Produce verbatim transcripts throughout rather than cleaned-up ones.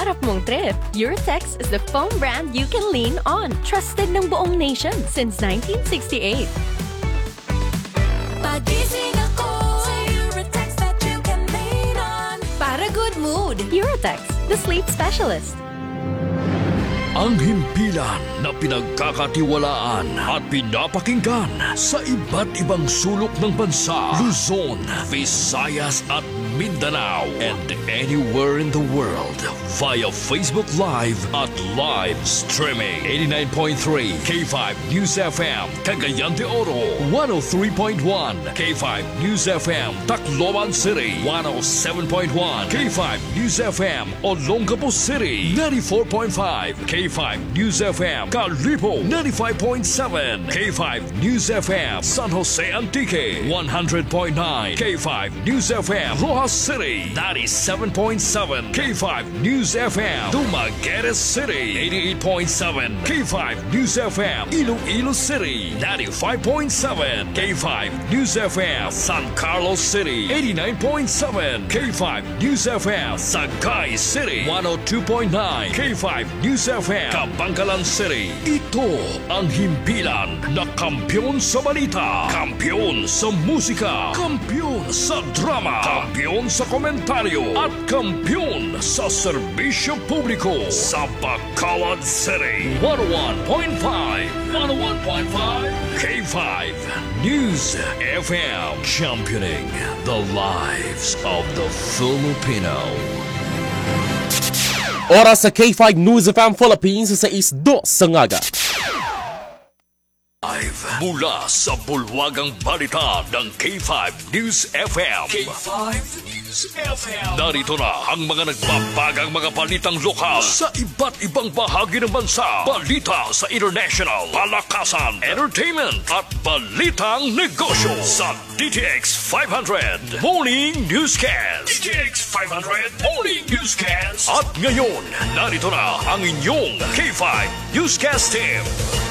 pangarap mong trip, Eurotex is the foam brand you can lean on. Trusted ng buong nation since nineteen sixty-eight. Pagising ako sa Eurotex that you can lean on. Para good mood, Eurotex, the sleep specialist. Ang himpilan na pinagkakatiwalaan at pinapakinggan sa iba't ibang sulok ng bansa, Luzon, Visayas at Mindanao, and anywhere in the world via Facebook Live at live streaming. eighty-nine point three K five News F M, Cagayan de Oro, one oh three point one K five News F M, Tacloban City, one oh seven point one K five News F M, Olongapo City, ninety-four point five K five News F M, Calibo, ninety-five point seven K five News F M, San Jose Antique, one hundred point nine K five News F M, Rojas City, ninety-seven point seven K five News F M, Dumaguete City, eighty-eight point seven K five News F M, Iloilo City, ninety-five point seven K five News F M, San Carlos City, eighty-nine point seven K five News F M, Sagay City, one oh two point nine K five News F M, Kabangkalan City. Ito ang himpilan na kampyon sa balita, kampyon sa musika, kampyon sa drama, kampyon sa komentaryo, at kampyon sa serbisyo publiko sa Bacolod City. one oh one point five, one oh one point five K five News F M, championing the lives of the Filipino. Oras sa K five News F M Philippines sa isdo sa ngaga. Live mula sa bulwagang balita ng K five News F M. K five News F M. Narito na ang mga nagbabagang mga balitang lokal sa iba't ibang bahagi ng bansa. Balita sa international, palakasan, entertainment at balitang negosyo sa D T X five hundred Morning Newscast. D T X five hundred Morning Newscast. At ngayon, narito na ang inyong K five Newscast team.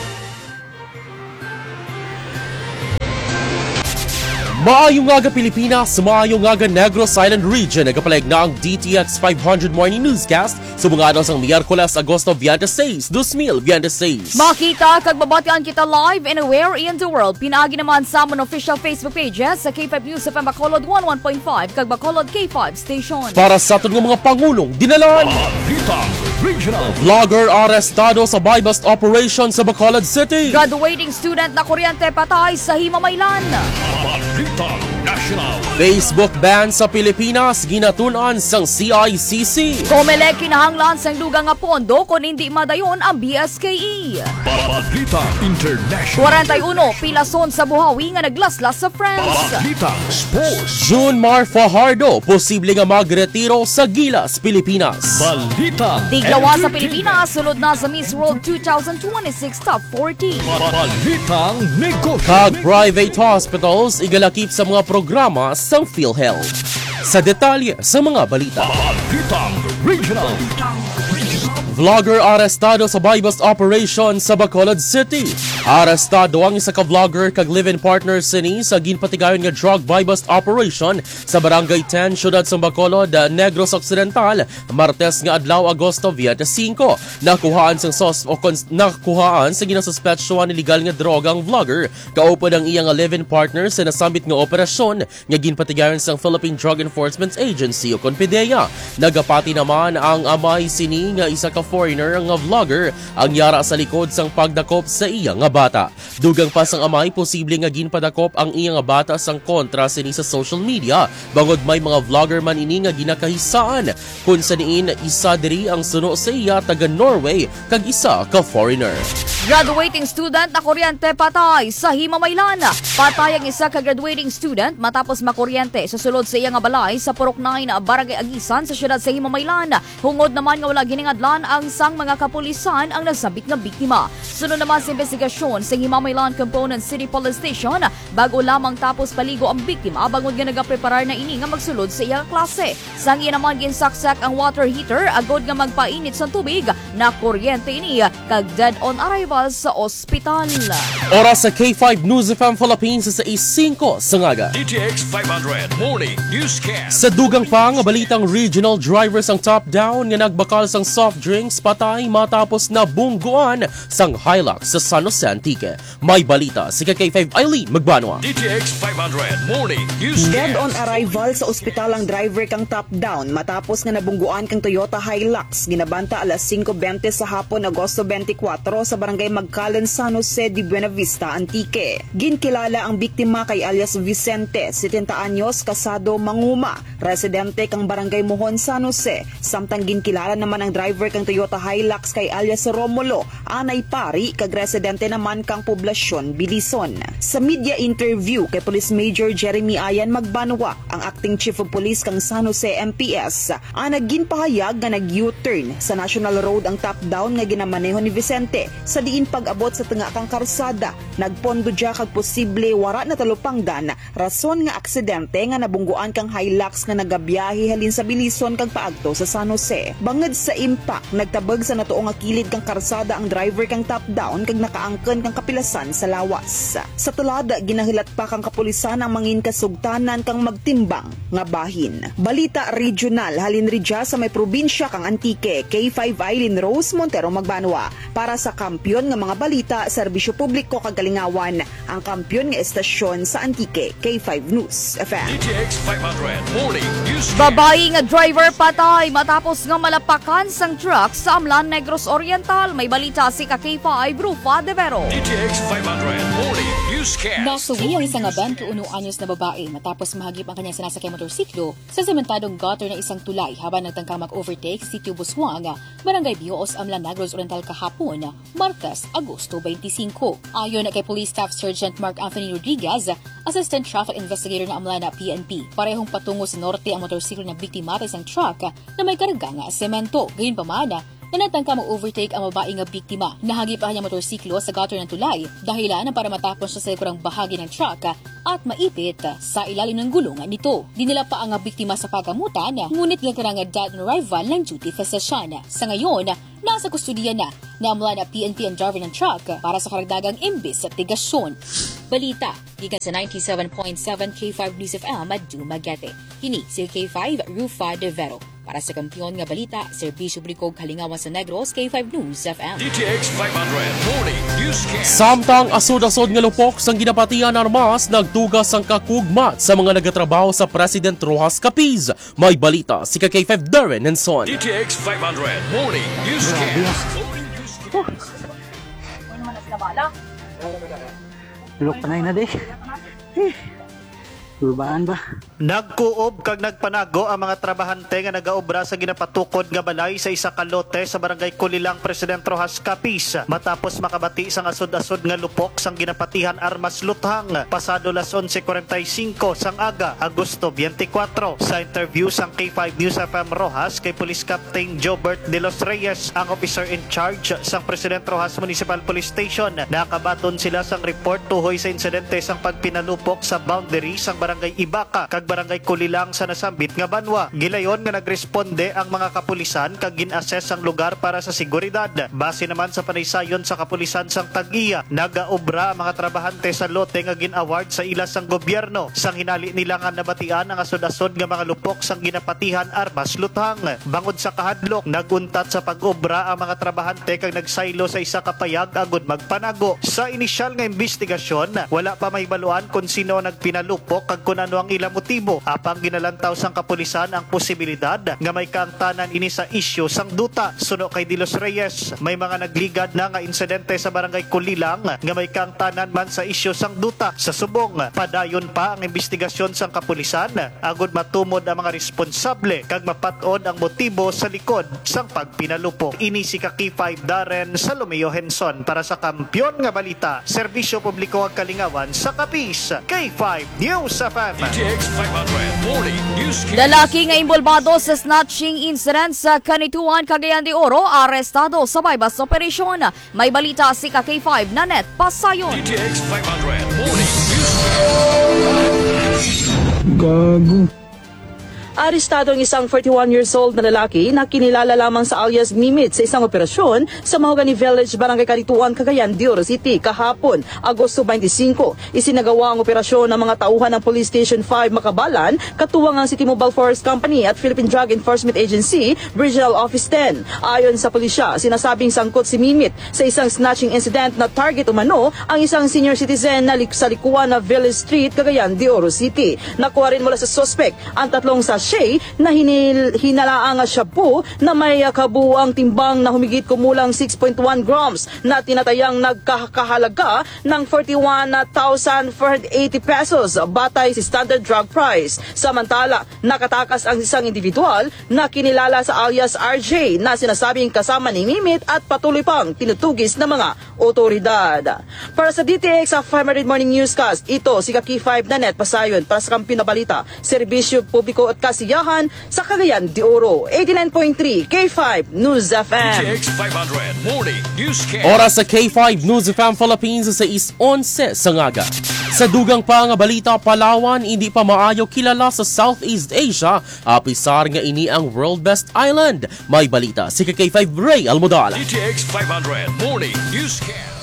Maayong ngaga Pilipinas, maayong ngaga Negros Island Region. Nagapalag na ang D T X five hundred Morning Newscast sa mga araw sang Miyerkules, Agosto twenty-six, twenty twenty-six. Makita kag babatian kita live anywhere in the world. Pinaagi naman sa amon official Facebook pages sa K five News F M Bacolod one oh one point five kag Bacolod K five Station. Para sa aton nga mga pangulong dinalan, Balitang Regional. vlogger arestado sa buy-bust operation sa Bacolod City. Graduating student na kuryente patay sa Himamaylan. Balitang National. Facebook ban sa Pilipinas ginatunan sang C I C C. Comelec kinahanglan sang dugang nga pondo kung hindi madayon ang B S K E. Balitang International. forty-one pilason sa buhawi nga naglaslas sa France. Balitang Sports. June Mar Fajardo posible nga magretiro sa Gilas, Pilipinas. Balitang Tiglawa sa Pilipinas sulod na sa Miss World twenty twenty-six Top forty. Balitang Negosyo. Kag private hospitals igalakip sa mga programa sa PhilHealth. Sa detalye sa mga balita. Balitang Regional. Vlogger arestado sa buy-bust operation sa Bacolod City. Arestado ang isa ka vlogger kag live-in partner sini sa ginpatigayon nga drug buy-bust operation sa Barangay ten, Syudad sa Bacolod, Negros Occidental, Martes nga adlaw Agosto twenty-five. Nakuhaan sang sos o kons- nakuhaan sa ginasuspetsyohan ni legal nga droga ang vlogger kaupod ang iyang live-in partner sa nasambit nga operasyon nga ginpatigayon sang Philippine Drug Enforcement Agency o CONFIDEA. Nagapati naman ang amay sini nga isa ka foreigner nga vlogger ang yara sa likod sang pagdakop sa iya nga bata. Dugang pa sang amay posible nga ginpadakop ang iya nga bata sang kontra sini sa social media bangod may mga vlogger man ini nga ginakahisaan kun sa niin isa diri ang suno sa iya taga Norway kag isa ka foreigner. Graduating student na kuryente patay sa Himamaylan. Patay ang isa ka graduating student matapos makuryente sa sulod sa iya nga balay sa Purok nine Barangay Agisan sa siyudad sa Himamaylan. Hungod naman nga wala giningadlan ang ang sang mga kapulisan ang nasabit nga biktima. Sunod naman sa investigasyon sa Himamaylan Component City Police Station, bago lamang tapos paligo ang biktima bangod nga nagapreparar na ini nga magsulod sa iyang klase. Sangi naman ginsaksak ang water heater agod nga magpainit sa tubig na kuryente ini kag dead on arrival sa ospital. Oras sa K five News F M Philippines sa is five sa ngaga. D T X five hundred Morning Newscast. Sa dugang pa nga balitang regional drivers ang top down nga nagbakal sang soft drinks patay matapos na bungguan sang Hilux sa San Jose Antique. May balita si K five Eileen Magbanwa. D T X five hundred Morning Newscast. Dead on arrival sa ospital ang driver kang top down matapos nga nabungguan kang Toyota Hilux. Ginabanta alas five twenty sa hapon Agosto twenty-four sa barangay Magkalan, San Jose de Buena Vista, Antique. Ginkilala ang biktima kay alias Vicente, setenta anyos, kasado, manguma, residente kang barangay Mohon, San Jose. Samtang ginkilala naman ang driver kang Toyota Hilux kay alias Romulo, anay pari, kag residente naman kang poblasyon Bilison. Sa media interview kay Police Major Jeremy Ayan Magbanwa, ang acting chief of police kang San Jose M P S, anag ginpahayag nga nag-U-turn sa National Road ang top down nga ginamaneho ni Vicente sa diin pag-abot sa tunga kang karsada. Nagpondo dya kag posible wara na talupangdan rason nga aksidente nga nabungguan kang Hilux nga nagabiyahe halin sa Bilison kag paagto sa San Jose. Bangod sa impact, nagtabag sa natuo nga kilid kang karsada ang driver kang top down kag nakaangken kang kapilasan sa lawas. Sa tulad, ginahilat pa kang kapulisan ang mangin kasugtanan kang magtimbang nga bahin. Balita regional halin ridya sa may probinsya kang Antique. K five Eileen Rose Montero Magbanwa. Para sa kampyon nga mga balita, serbisyo publiko kag kalingawan, ang kampyon nga estasyon sa Antique. K five News F M. D T X five hundred Morning Newscast. Babae nga driver patay matapos nga malapakan sang truck sa Amlan, Negros Oriental. May balita si K five Rufa De Vero. D T X five hundred Morning Newscast. Nasuwi ang isang twenty-one anyos na babae matapos mahagip ang kanyang sinasakay motorsiklo sa sementadong gutter ng isang tulay habang nagtangkang mag-overtake si Sitio Buswang, Barangay Bios, Amlan, Negros Oriental kahapon, Martes, Agosto twenty-five. Ayon kay Police Staff Sergeant Mark Anthony Rodriguez, Assistant Traffic Investigator ng Amlan P N P, parehong patungo sa norte ang motorsiklo ng biktima sa isang truck na may karga nga semento. Gayunpaman, na natangka mag-overtake ang babae nga biktima. Nahagip ang kanyang motorsiklo sa gutter ng tulay, dahilan para matapos siya sa likurang bahagi ng truck at maipit sa ilalim ng gulungan nito. Dinala pa ang biktima sa pagamutan, ngunit gagkarang dead on arrival ng duty physician. Sa ngayon, nasa kustudiya na na Amlan P N P ang driver ng truck para sa karagdagang imbestigasyon. Balita, gikan sa ninety-seven point seven K five News F M at Dumaguete. Kini si K five Rufa De Vero. Para sa kampiyon nga balita, serbisyo publiko kalingawan sa Negros, K five News F M. D T X five hundred Morning Newscast. Samtang asod-asod nga lupok sang ginapatian armas nagtugas ang kakugmat sa mga nagatrabaho sa President Rojas Capiz. May balita si K five Darren Henson. D T X five hundred Morning Newscast. Lulok panay na di. Turbaan ba? Nagkuob kag nagpanago ang mga trabahante nga nagaobra sa ginapatukod nga balay sa isa ka lote sa barangay Kulilang, President Rojas Capiz matapos makabati sang asod-asod nga lupok sang ginapatihan armas luthang pasado las eleven forty-five sang aga Agosto twenty-four. Sa interview sang K five News F M Rojas kay Police Captain Jobert De Los Reyes, ang officer in charge sang President Rojas Municipal Police Station, nakabaton sila sang report tuhoy sa insidente sang pagpinalupok sa boundary sang Barangay Ibaka kag Barangay Kulilang sa nasambit nga banwa. Gilayon nga nagresponde ang mga kapulisan kag gin-assess ang lugar para sa seguridad. Base naman sa panaysayon sa kapulisan sang Tagiya, nagaobra ang mga trabahante sa lote nga gin-award sa ilas sang gobyerno. Sang hinali nila nga nabatian ang asod-asod nga mga lupok sang ginapatihan armas luthang. Bangod sa kahadlok, naguntat sa pag-obra ang mga trabahante kag nagsaylo sa isa ka payag agud magpanago. Sa inisyal nga investigasyon, wala pa may baluan kung sino nagpinalupok kag kung ano ang ilang motibo. Apang ginalantaw sang kapulisan ang posibilidad nga may kaangtanan ini sa isyu sang duta. Suno kay De Los Reyes, may mga nagligad na nga insidente sa Barangay Kulilang nga may kaangtanan man sa isyu sang duta. Sa subong, padayon pa ang investigasyon sang kapulisan agud matumod ang mga responsable kag mapat-on ang motibo sa likod sang pagpinalupok. Ini si K five Darren Salomeo Henson para sa Kampyon nga Balita, Serbisyo Publiko ag Kalingawan sa Capiz, K five News F M. D T X five five hundred Morning Newscast. Lalaki nga involvado sa snatching incident sa Kanituan, Cagayan de Oro, arestado sa bypass operasyon. May balita si K five Nanet Pasayon. D T X five hundred Morning Newscast. Gago. Arestado ang isang forty-one years old na lalaki na kinilala lamang sa alias Mimit sa isang operasyon sa Mahogany Village, Barangay Kanituan, Cagayan de Oro City kahapon, Agosto twenty-five. Isinagawa ang operasyon ng mga tauhan ng Police Station five Makabalan, katuwang ang City Mobile Forest Company at Philippine Drug Enforcement Agency, Regional Office ten. Ayon sa pulisya, sinasabing sangkot si Mimit sa isang snatching incident na target umano ang isang senior citizen na lik- sa likuan na Village Street, Cagayan de Oro City. Nakuha rin mula sa suspect ang tatlong sachet na hinil, hinalaang shabu na may kabuang timbang na humigit kumulang six point one grams na tinatayang nagkakahalaga ng forty-one thousand four hundred eighty pesos batay sa standard drug price. Samantala, nakatakas ang isang individual na kinilala sa alias R J na sinasabing kasama ni Mimit at patuloy pang tinutugis ng mga otoridad. Para sa D T X sa five hundred Morning Newscast, ito si K five Nanet Pasayon para sa Kampiyon na Balita, Serbisyo Publiko at Kasiyahan sa Cagayan de Oro. eighty-nine point three K five News F M. D T X five hundred Morning Newscast. Oras sa K five News F M Philippines sa is eleven sa ngaga. Sa dugang pa nga balita, Palawan hindi pa maayo kilala sa Southeast Asia, apisar nga ini ang World Best Island. May balita si K five Ray Almodala. D T X five hundred Morning Newscast.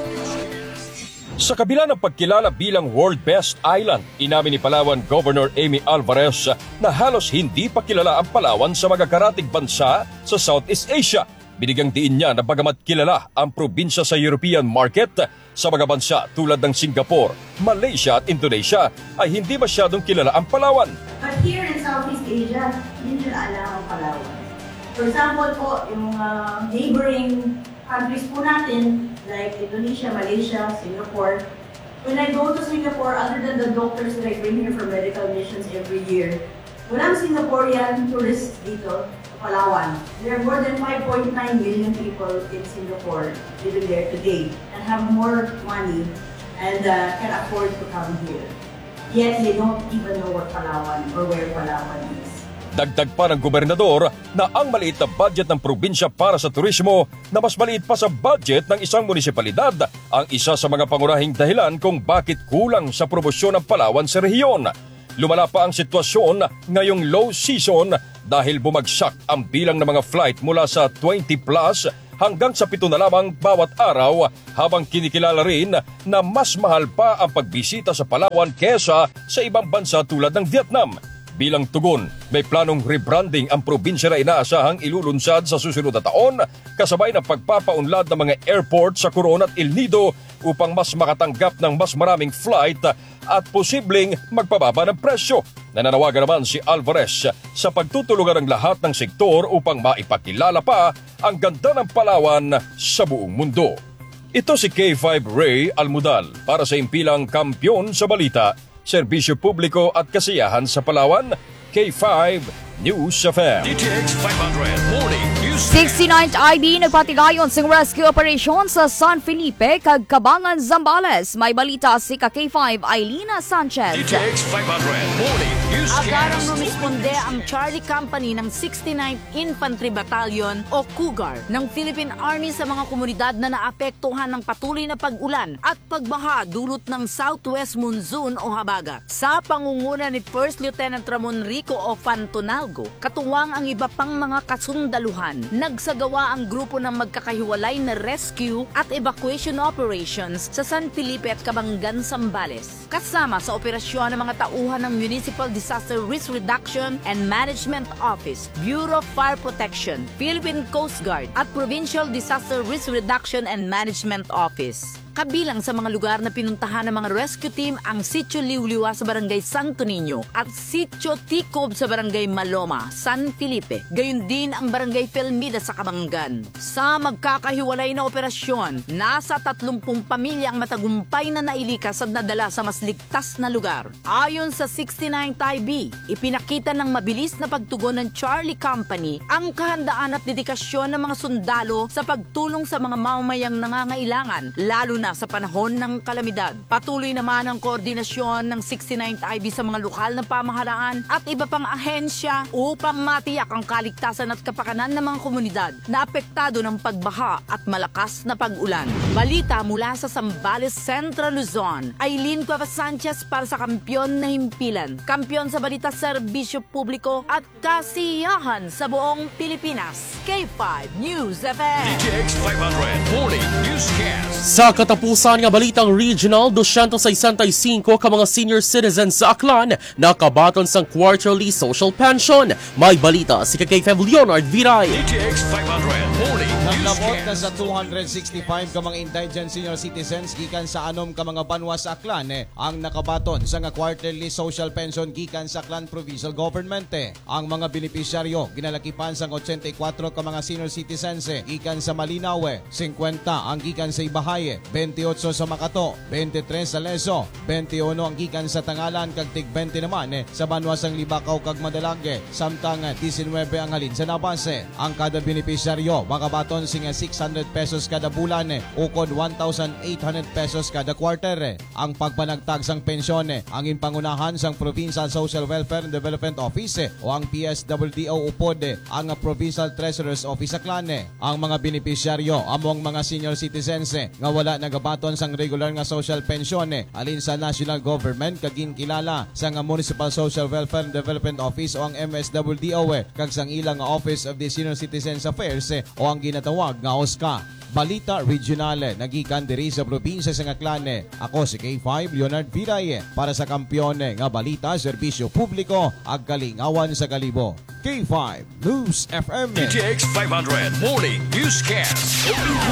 Sa kabila ng pagkilala bilang World Best Island, inamin ni Palawan Governor Amy Alvarez na halos hindi pa kilala ang Palawan sa magkakaratig bansa sa Southeast Asia. Binigyang diin niya na bagamat kilala ang probinsya sa European market, sa mga bansa tulad ng Singapore, Malaysia at Indonesia ay hindi masyadong kilala ang Palawan. But here in Southeast Asia, hindi nila alam ang Palawan. For example po, yung uh, neighboring countries po natin, like Indonesia, Malaysia, Singapore. When I go to Singapore, other than the doctors that I bring here for medical missions every year, walang Singaporean tourists dito sa Palawan. There are more than five point nine million people in Singapore living there today and have more money and uh, can afford to come here. Yet they don't even know what Palawan or where Palawan is. Dagdag pa ng gobernador na ang maliit na budget ng probinsya para sa turismo na mas maliit pa sa budget ng isang munisipalidad ang isa sa mga pangunahing dahilan kung bakit kulang sa promosyon ng Palawan sa rehiyon. Lumala pa ang sitwasyon ngayong low season dahil bumagsak ang bilang ng mga flight mula sa twenty plus hanggang sa pito na lamang bawat araw, habang kinikilala rin na mas mahal pa ang pagbisita sa Palawan kesa sa ibang bansa tulad ng Vietnam. Bilang tugon, may planong rebranding ang probinsya na inaasahang ilulunsad sa susunod na taon, kasabay ng pagpapaunlad ng mga airport sa Coron at El Nido upang mas makatanggap ng mas maraming flight at posibleng magpababa ng presyo. Nananawagan naman si Alvarez sa pagtutulungan ng lahat ng sektor upang maipakilala pa ang ganda ng Palawan sa buong mundo. Ito si K five Ray Almodal para sa impilang Kampiyon sa Balita, Serbisyo Publiko at Kasiyahan sa Palawan, K five News F M. D T X five hundred Morning News. sixty-ninth I B nagpatigayon sa rescue operation sa San Felipe, kag Cabangan, Zambales. May balita si K five Ailina Sanchez. D T X five hundred Morning News. Agarang rumisponde ang Charlie Company ng sixty-ninth Infantry Battalion o Cougar ng Philippine Army sa mga komunidad na naapektuhan ng patuloy na pag-ulan at pagbaha dulot ng Southwest Monsoon o Habagat. Sa pangunguna ni First Lieutenant Ramon Rico o Fantonal, katuwang ang iba pang mga kasundaluhan, nagsagawa ang grupo ng magkakahiwalay na rescue at evacuation operations sa San Felipe at Cabangan, Zambales. Kasama sa operasyon ng mga tauhan ng Municipal Disaster Risk Reduction and Management Office, Bureau of Fire Protection, Philippine Coast Guard at Provincial Disaster Risk Reduction and Management Office. Kabilang sa mga lugar na pinuntahan ng mga rescue team ang Sitio Liuliwa sa Barangay Santo Niño at Sitio Ticob sa Barangay Maloma, San Felipe. Gayon din ang Barangay Felmida sa Cabangan. Sa magkakahiwalay na operasyon, nasa tatlumpung pamilya ang matagumpay na nailikas at nadala sa mas ligtas na lugar. Ayon sa sixty-ninth I B, ipinakita ng mabilis na pagtugon ng Charlie Company ang kahandaan at dedikasyon ng mga sundalo sa pagtulong sa mga mamamayang nangangailangan, lalo na na sa panahon ng kalamidad. Patuloy naman ang koordinasyon ng sixty-ninth I B sa mga lokal na pamahalaan at iba pang ahensya upang matiyak ang kaligtasan at kapakanan ng mga komunidad na apektado ng pagbaha at malakas na pag-ulan. Balita mula sa Zambales Central Luzon, Aileen Cuevas Sanchez para sa Kampiyon na Himpilan. Kampiyon sa balita, serbisyo publiko at kasiyahan sa buong Pilipinas. K five News F M. D T X five hundred Morning Newscast. Sa katapusan nga balitang regional, two hundred sixty-five ka mga senior citizens sa Aklan nakabaton sang quarterly social pension. May balita si K five Leonard Viray. D T X five hundred Morning Naglabot na Newscast. sa two hundred sixty-five ka mga indigent senior citizens gikan sa anom ka mga banwa sa Aklan eh, ang nakabaton sa nga quarterly social pension gikan sa Aklan Provincial Government. Eh. Ang mga benepisyaryo ginalakipan sang eighty-four ka mga senior citizens eh, gikan sa Malinaw, eh, fifty ang gikan sa Ibahay, eh, twenty-eight sa Makato, twenty-three sa Leso, twenty-one ang gikan sa Tangalan kag tig twenty naman eh, sa banwa sang Libakaw kag Madalag, eh, samtang eh, nineteen ang halin sa Nabas. Eh. Ang kada benepisyaryo makabaton singa six hundred pesos kada bulan eh, ukod one thousand eight hundred pesos kada quarter. Eh. Ang pagpanagtag sang pensyon eh, ang impangunahan sang Provincial Social Welfare and Development Office eh, o ang P S W D O upod eh, ang Provincial Treasurer's Office sa Aklan. Eh. Ang mga benepisyaryo among mga senior citizens eh, nga wala nagabaton sang regular nga social pension eh, alin sa national government kagin kilala sa nga Municipal Social Welfare and Development Office o ang M S W D O eh, kag sang ilang nga Office of the Senior Citizens Affairs eh, o ang ginatawag nga O S C A. Balita Regional, nagikan diri sa probinsya sa Aklan. Ako si K five Leonard Viray para sa Kampiyon nga balita, serbisyo publiko ag kalingawan sa kalibo. K five News F M. D T X five hundred Morning Newscast.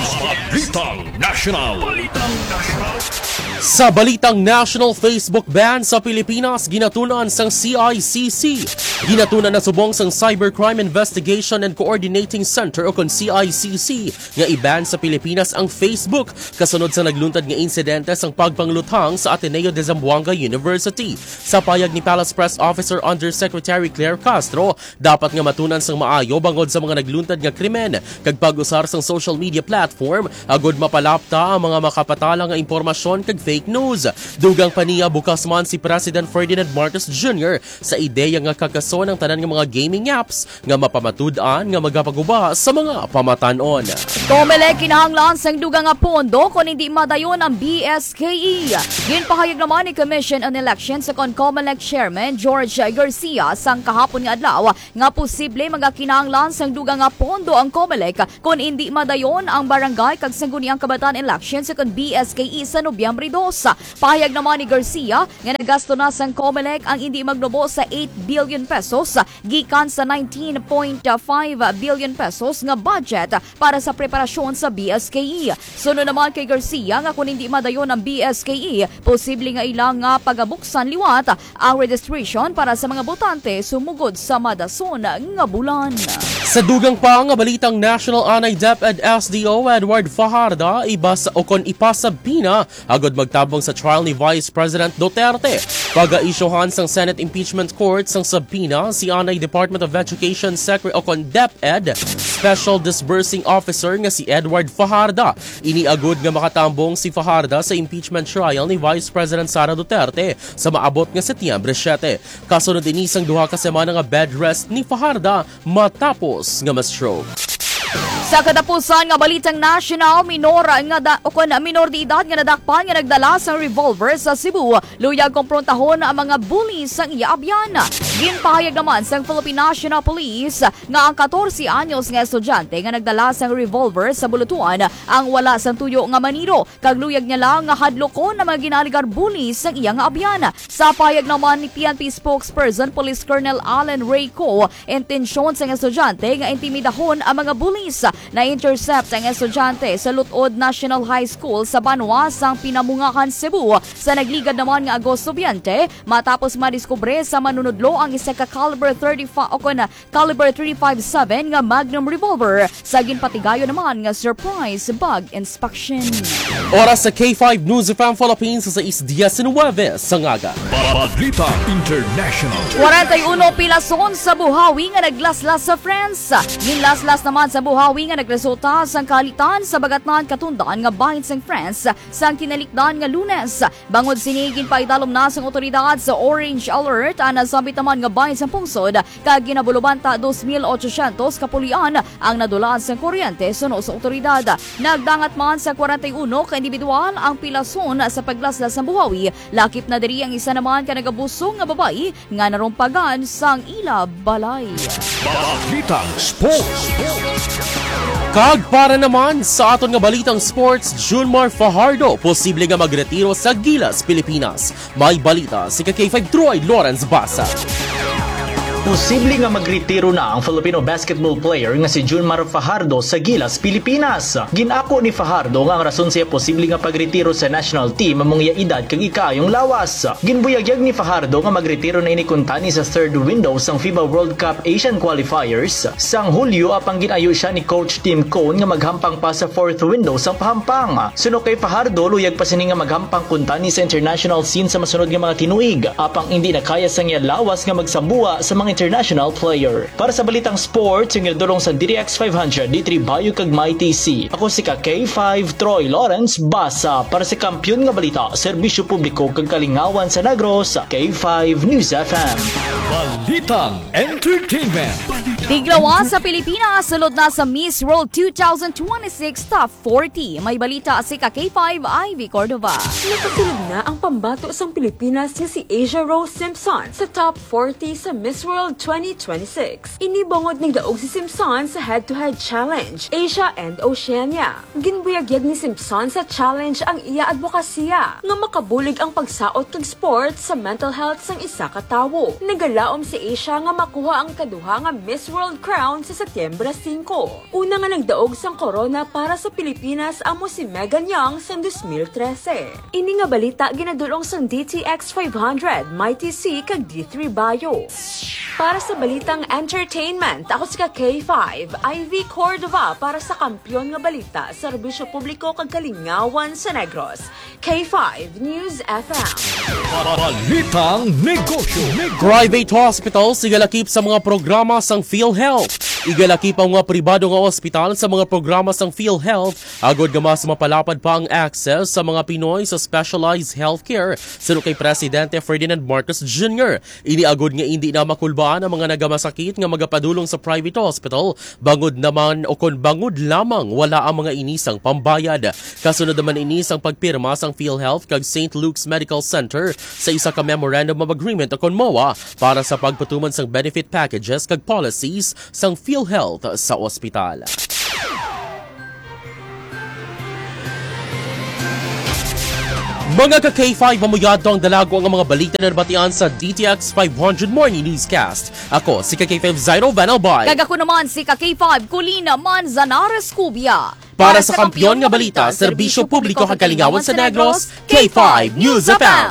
Balitang National. Balitang National. Sa balitang national, Facebook ban sa Pilipinas ginatunan sang C I C C. Ginatunan na subong sang Cybercrime Investigation and Coordinating Center o kon C I C C nga i-ban sa Pilipinas ang Facebook kasunod sa nagluntad nga insidente sang pagpangluthang sa Ateneo de Zamboanga University. Sa payag ni Palace Press Officer Undersecretary Claire Castro, dapat nga matunan sang maayo bangod sa mga nagluntad nga krimen kag pag-usar sang social media platform agod mapalapta ang mga makapatala nga impormasyon kag fake news. Dugang paniya bukas man si President Ferdinand Marcos Junior sa ideya nga kakaso ng tanan nga mga gaming apps nga mapamatud-an nga magapaguba sa mga pamatanon. Comelec kinahanglan sang dugang nga pondo kung hindi madayon ang B S K E. Ginpahayag naman ni Commission on Elections sa Comelec Chairman George Garcia sang kahapon nga adlaw nga posible magakinahanglan sang dugang nga pondo ang Comelec kung hindi madayon ang barangay kag sangguniang kabataan elections sa B S K E sa Nobyembre two. Pahayag naman ni Garcia nga nagasto na sang Comelec ang hindi magnubo sa eight billion pesos gikan sa nineteen point five billion pesos nga budget para sa preparasyon sa B S K E. Sunod naman kay Garcia nga kung hindi madayon ang B S K E, posible nga ilang nga pagabuksan liwat ang registration para sa mga botante sumugod sa madason nga bulan. Sa dugang pa nga balitang National Anay DepEd S D O Edward Fajarda ibas o kon ipasabina agod magtabong sa trial ni Vice President Duterte. Pag-aisyohan sang Senate Impeachment Court sang sabina si Anay Department of Education Secretary o kon DepEd Special Disbursing Officer nga si Edward Fajarda. Iniagod nga makatambong si Fajarda sa impeachment trial ni Vice President Sara Duterte sa maabot nga Setyembre seven. Kasunod inisang duha ka semana nga bed rest ni Fajarda matapos nga ma-stroke. Sa katapusan nga balitang national, minor nga da, o kun minor de edad nga nadakpan nga nagdala sang revolver sa Cebu, luyag komprontahon ang mga bullies sang iabyan. Ginpahayag naman sang Philippine National Police nga ang fourteen anyos nga estudyante nga nagdala sang revolver sa bulutuan ang wala sang tuyo nga maniro, kag luyag niya lang nga hadlokon ang mga ginaligar bullies sang iyang abyan. Sa payag naman ni P N P spokesperson Police Colonel Allen Rayco, intensyon sang estudyante nga intimidahon ang mga bullies. Na-intercept ang estudyante sa Lutod National High School sa Banwa sang Pinamungahan, Cebu sa nagligad naman nga Agosto twenty matapos madiskubre sa manunudlo ang ang isa ka caliber thirty-five o kuna caliber thirty-five seven nga Magnum revolver sa ginpatigayon naman nga surprise bag inspection. Oras sa K five News F M Philippines sa is nineteen sa ngaga. Balita International. forty-one pilason sa buhawi nga naglaslas sa France. Ginlaslas naman sa buhawi nga nagresulta sa kalitan sa bagatnan katundan nga bahin sa France sa kinalikdan nga Lunes. Bangod sinigin pa idalom na sa otoridad sa Orange Alert ang nasabit naman nga bahin sa pungsod kag ginabulubanta two thousand eight hundred kapulian ang nadulaan sa kuryente suno sa otoridad. Nagdangat man sa forty-one ka individual ang pilason sa paglaslas sa buhawi. Lakip na diri ang isa naman ka nagabusong nga babae nga narumpagan sang ila balay. Balitang Sports. Kag para naman sa aton nga balitang sports, Junmar Fajardo posible nga magretiro sa Gilas, Pilipinas. May balita si K five Troy Lawrence Basa. Posible nga magretiro na ang Filipino basketball player nga si Junmar Fajardo sa Gilas, Pilipinas. Ginako ni Fajardo nga ang rason siya posible nga pagretiro sa national team among iya edad kag ikaayong lawas. Ginbuyagyag ni Fajardo nga magretiro na inikuntani sa third window sang FIBA World Cup Asian Qualifiers. Sang Hulyo apang ginayo siya ni Coach Tim Cone nga maghampang pa sa fourth window sang pahampang. Suno kay Fajardo, luyag pa sini nga maghampang kuntani sa international scene sa masunod nga mga tinuig. Apang hindi na kaya sang iya lawas nga magsambuwa sa mga international player. Para sa balitang sports, yung idulong sa D T X five hundred, D three Bayo kag May T C. Ako si K five Troy Lawrence Basa para sa Kampiyon nga Balita, Serbisyo Publiko kag Kalingawan sa Negros, K five News F M. Balitang Entertainment. Tiglawa sa Pilipinas, sulod na sa Miss World twenty twenty-six Top forty. May balita si K five Ivy Cordova. Nakasunod na ang pambato sa Pilipinas niya si Asia Rose Simpson sa Top forty sa Miss World twenty twenty-six. Inibongod ng daog si Simpson sa head-to-head challenge, Asia and Oceania. Ginbuyagyag ni Simpson sa challenge ang iya advokasya nga makabulig ang pagsaot kag sports sa mental health sang isa ka tawo. Nagalaom si Asia nga makuha ang kaduha nga Miss World crown sa Setyembre five. Una nga nagdaog sang corona para sa Pilipinas amo si Megan Young sa twenty thirteen. Ini nga balita ginadulong sang D T X five hundred, May T C kag D three Bayo. Para sa balitang entertainment, ako si K five Ivy Cordova para sa Kampiyon nga Balita, Serbisyo Publiko kag Kalingawan sa Negros, K five News F M. Balitang Negosyo. Private hospitals igalakip sa mga programa sang PhilHealth. Igalakip ang mga pribado nga ospital sa mga programa sang PhilHealth agod nga mas mapalapad pa ang access sa mga Pinoy sa specialized healthcare. Suno kay Presidente Ferdinand Marcos Junior Ini agod nga hindi na makulbaan ang mga nagamasakit nga magapadulong sa private hospital bangod naman o kon bangod lamang wala ang mga inisang pambayad. Kasunod naman inisang pagpirma sang PhilHealth kag Saint Luke's Medical Center sa isa ka memorandum of agreement o kon M O A para sa pagpatuman sang benefit packages kag policies sang PhilHealth sa ospital. Mga ka-K five, mamuyado ang dalago ang mga balita na nabatian sa D T X five hundred Morning Newscast. Ako, si K five Zairo Vanalbay. Kag ako naman si K five Colina Manzanares Cubia. Para, Para sa Kampiyon nga Balita, Serbisyo Publiko kag Kalingawan sa Negros, K five News F M.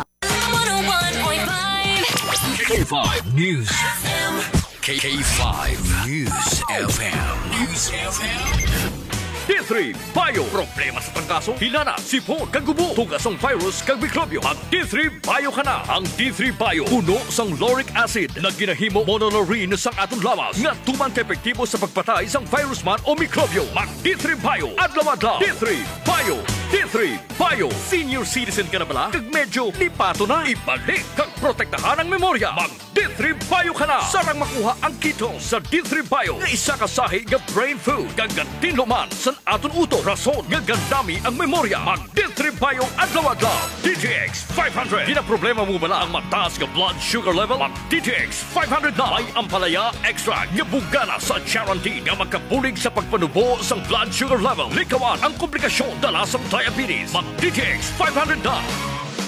K five News F M. K five News F M. News F M. D three Bio. Problema sa pangkaso, hilana, sipon, kagubo, tugasong virus, kag mikrobyo. Mag D three Bio ka na. Ang D three Bio, puno sang lauric acid na ginahimo monolaurin sang atong lawas nga tuman ka-epektibo sa pagpatay sang virus man o mikrobyo. Mag D three Bio. Adlaw-adlaw. D three Bio. D three Bio. Senior citizen ka na bala? Kag medyo lipato na. Ibalik kag protektahan ang memorya. Mag D three Bio ka na. Sarang makuha ang keto sa D three Bio nga isa ka sahi nga brain food. Gagantin luman sa aton uto. Rason nga gandami ang memorya. Mag D three Bio adlaw-adlaw. D T X five hundred. Di na problema mo bala ang mataas nga blood sugar level? Mag D T X five hundred na. May ampalaya extra nga bugana sa guarantee nga magkabulig sa pagpanubo sang blood sugar level. Likawan ang komplikasyon dala sa diabetes. Mag D T X five hundred na.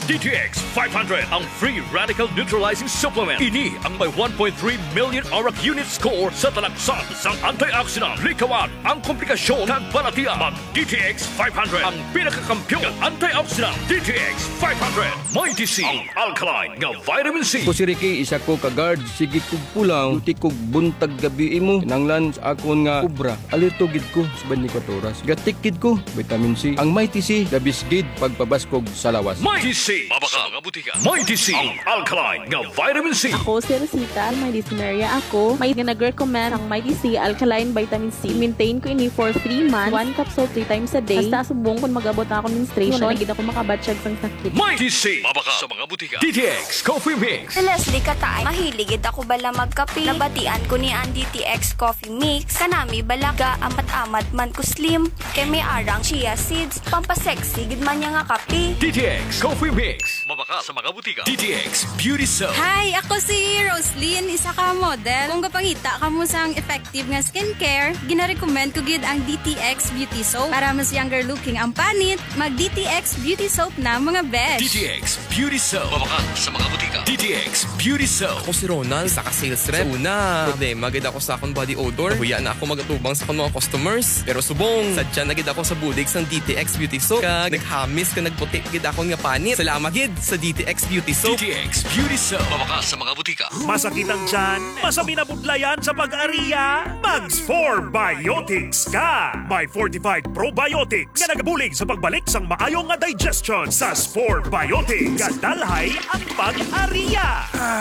D T X five hundred, ang free radical neutralizing supplement. Ini ang may one point three million auric unit score sa talaksan sang antioxidant. Likawan ang komplikasyon ng balatian. Mag D T X five hundred, ang pinakakampiyon ng antioxidant. D T X five hundred, may D C, ang alkaline nga vitamin C. Ko si Ricky, isa ko ka-guard. Sige kog pulang, duti kog buntag gabi imo. Nanglan sa akon nga kubra. Alitugid ko sa twenty-four oras. Gatikid ko, vitamin C. Ang Mighty C, dabisgid pagpabaskog sa lawas. Mighty C, mabaka nga butika. Mighty C, ang alkaline nga vitamin C. Ako si Rosita, may dysmenorrhea ako. May nag-recommend ang Mighty C Alkaline Vitamin C. Maintain ko ini for three months, one capsule three times a day. Basta subong kung mag-abot na ako menstruation, wala gid ako makabatsyag sang sakit. Mighty C, mabaka sa mga butika. D T X Coffee Mix. Si Leslie Katay, mahiligid ako bala magkape. Nabatian ko ni ang D T X Coffee Mix. Kanami balaga, amat-amat man ko slim. Kay may arang chia seeds, pampasexy, gid man niya nga kape. D T X Coffee Mix, mabaka sa mga butika. D T X Beauty Soap. Hi, ako si Roslyn, isa ka model. Kung kapangita ka mo sang effective nga skincare, gina-recommend ko gid ang D T X Beauty Soap. Para mas younger looking ang panit, mag D T X Beauty Soap na mga besh. D T X Beauty Soap, mabaka sa mga butika. D T X Beauty Soap. Ako si Ronald, isa ka sales rep. Una, problema gid ako sa akong body odor. Huya na ako magatubang sa akong mga customers. Pero subong, sadya na gid ako sa budig sang D T X Beauty Soap. Kag naghamis ka nagputi gid ako nga panit. Salamat gid sa D T X Beauty Soap. D T X Beauty Soap, mabaka sa mga butika. Masakit ang tiyan? Masami na budlayan sa pag-ariya? Mags four Biotics ka! May fortified probiotics nga nagabulig sa pagbalik sang maayong nga digestion sa four Biotics. Gadalhay ang pag-ariya!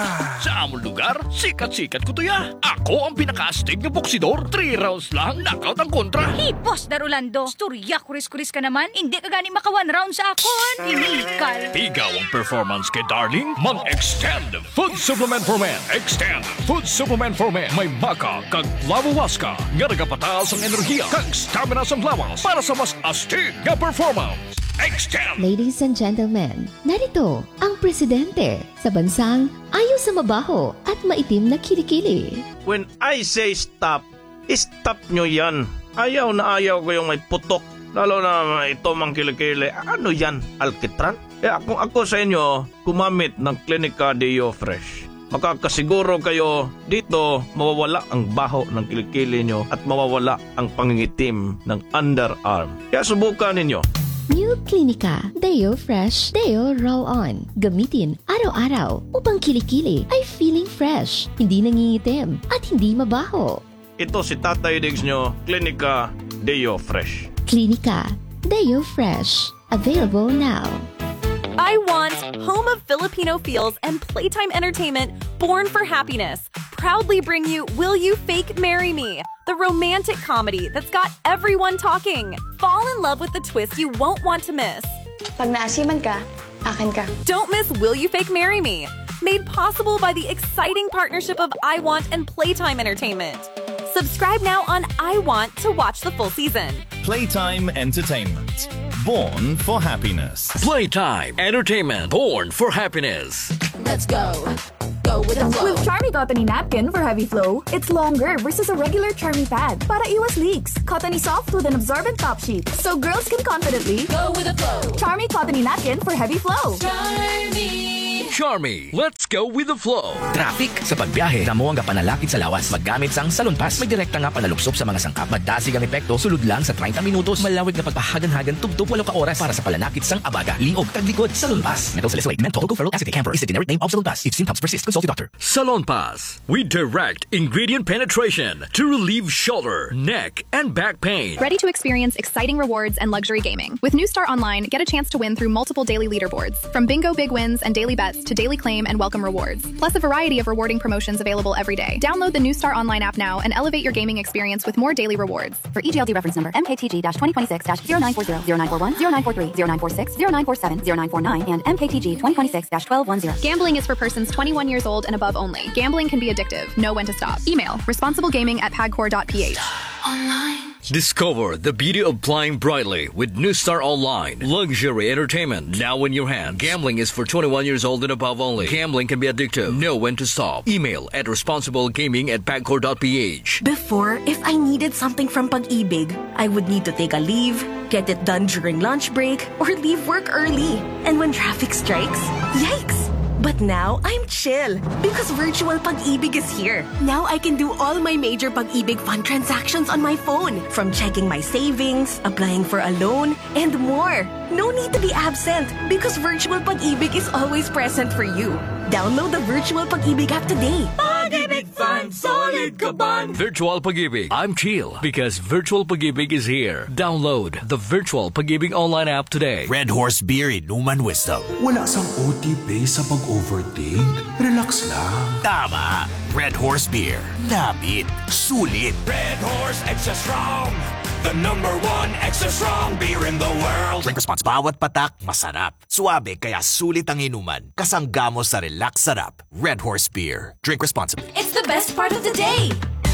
Sa among lugar, sikat-sikat ko to ya. Ako ang pinaka-astig ng boksidor. Three rounds lang, knockout ang kontra. Hey, Boss Darulando, storya kuris-kuris ka naman. Hindi ka gani maka one round sa akon. Inikal. Ikaw ang performance kay Darling. Mag-extend Food Supplement for Men. Extend Food Supplement for Men. May maka kag lawawaska nga nagapataas ang enerhiya kag stamina sa lawas para sa mas astig nga performance. Extend! Ladies and gentlemen, narito ang presidente sa bansang ayaw sa mabaho at maitim na kilikili. When I say stop, stop nyo yan. Ayaw na ayaw ko yung may putok. Lalo na ito mang kilikili. Ano yan? Alkitran? Eh ako, ako sa inyo, kumamit ng Clinica Deo Fresh. Makakasiguro kayo dito mawawala ang baho ng kilikili nyo at mawawala ang pangingitim ng underarm. Kaya subukan ninyo. New Clinica Deo Fresh Deo Roll-On. Gamitin araw-araw upang kilikili ay feeling fresh, hindi nangingitim at hindi mabaho. Ito si Tatay Diggs nyo, Clinica Deo Fresh. Clinica Deo Fresh. Available now. I Want, home of Filipino feels and playtime entertainment born for happiness, proudly bring you Will You Fake Marry Me, the romantic comedy that's got everyone talking. Fall in love with the twist you won't want to miss. Pag naasiman ka, akin ka. Don't miss Will You Fake Marry Me, made possible by the exciting partnership of I Want and Playtime Entertainment. Subscribe now on I Want to watch the full season. Playtime Entertainment. Born for happiness. Playtime Entertainment. Born for happiness. Let's go. Go with the flow. With Charmy Cottony Napkin for heavy flow, it's longer versus a regular Charmy pad. Para iwas leaks. Cottony soft with an absorbent top sheet. So girls can confidently go with the flow. Charmy Cottony Napkin for heavy flow. Charmy. Charmy, let's go with the flow. Traffic sa pagbiyahe, damo ang panalakit sa lawas. Maggamit sang Salon Pass. May direkta nga panalupsop sa mga sangkap. Magdasig ang epekto, sulod lang sa thirty minutos. Malawig na pagpahagan-hagan, tubtub walo ka oras para sa palanakit sang abaga. Liog, taglikod, Salon Pass. Mental salicylate, menthol, tocoferol acetate camphor is the generic name of Salon Pass. If symptoms persist, consult your doctor. Salon Pass. We direct ingredient penetration to relieve shoulder, neck, and back pain. Ready to experience exciting rewards and luxury gaming. With New Star Online, get a chance to win through multiple daily leaderboards. From bingo big wins and daily bets to daily claim and welcome rewards. Plus a variety of rewarding promotions available every day. Download the New Star Online app now and elevate your gaming experience with more daily rewards. For E G L D reference number M K T G twenty twenty-six zero nine four zero, zero nine four one, zero nine four three, zero nine four six, zero nine four seven, zero nine four nine, and M K T G twenty twenty-six twelve ten. Gambling is for persons twenty-one years old and above only. Gambling can be addictive. Know when to stop. Email responsiblegaming at pagcor dot p h. Online. Discover the beauty of flying brightly with New Star Online. Luxury entertainment now in your hand. Gambling is for twenty-one years old and above only. Gambling can be addictive. Know when to stop. Email at responsiblegaming at pagcor dot p h. Before, if I needed something from Pag-ibig, I would need to take a leave, get it done during lunch break, or leave work early. And when traffic strikes, yikes! But now, I'm chill because Virtual Pag-ibig is here. Now I can do all my major Pag-ibig fund transactions on my phone. From checking my savings, applying for a loan, and more. No need to be absent because Virtual Pag-ibig is always present for you. Download the Virtual Pag-ibig app today. Pag-ibig Fund, solid ka ban! Virtual Pag-ibig. I'm chill because Virtual Pag-ibig is here. Download the Virtual Pag-ibig online app today. Red Horse Beer Inuman Wisdom. Wala sang O T P sa pag-overthink. Relax lang. Tama. Red Horse Beer. Napit. Sulit. Red Horse Extra Strong. The number one extra strong beer in the world. Drink responsible. Bawat patak, masarap. Suabe, kaya sulit ang inuman. Kasanggamo sa relax sarap. Red Horse Beer. Drink responsibly. It's the best part of the day.